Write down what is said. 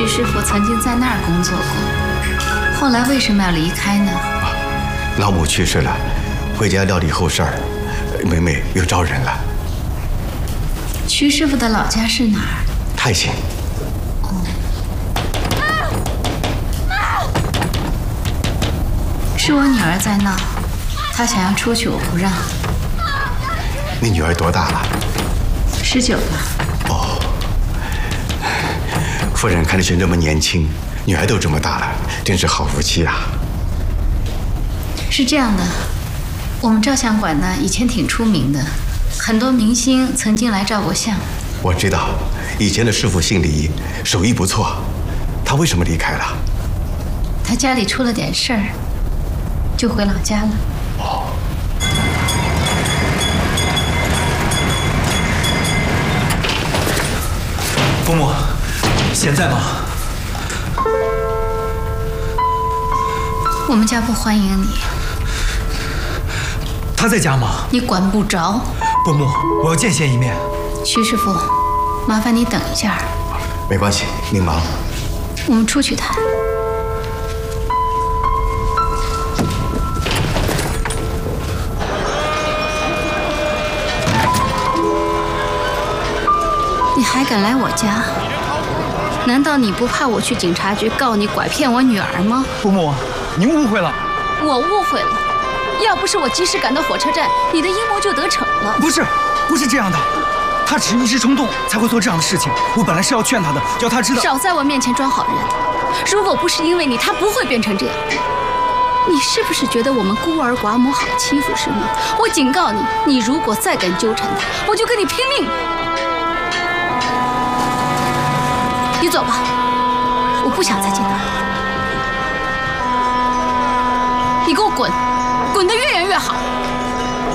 徐师傅曾经在那儿工作过，后来为什么要离开呢？ 老母去世了，回家料理后事儿。梅梅又招人了。 徐师傅的老家是哪儿？ 泰县。 是我女儿在闹，她想要出去，我不让。 你女儿多大了 ？19吧。 哦，夫人看着是那么年轻，女儿都这么大了，真是好夫妻啊。 是这样的，我们照相馆呢以前挺出名的，很多明星曾经来照过相。 我知道，以前的师傅姓李，手艺不错。他为什么离开了？ 他家里出了点事儿，就回老家了。 哦。 伯母，贤在吗？ 我们家不欢迎你。 他在家吗？ 你管不着。 伯母，我要见贤一面。 徐师傅，麻烦你等一下。 没关系，您忙。 我们出去谈。你还敢来我家？难道你不怕我去警察局告你拐骗我女儿吗？ 伯母，您误会了。 我误会了。要不是我及时赶到火车站，你的阴谋就得逞了。 不是这样的，他只是一时冲动才会做这样的事情。我本来是要劝他的，要他知道。 少在我面前装好人。如果不是因为你，他不会变成这样。你是不是觉得我们孤儿寡母好欺负是吗？我警告你，你如果再敢纠缠他，我就跟你拼命。你走吧，我不想再见到你。你给我滚，滚得越远越好。